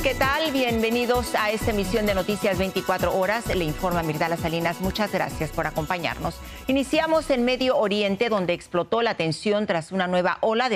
¿qué tal? Bienvenidos a esta emisión de Noticias 24 Horas. Le informa Mirdala Salinas. Muchas gracias por acompañarnos. Iniciamos en Medio Oriente, donde explotó la tensión tras una nueva ola de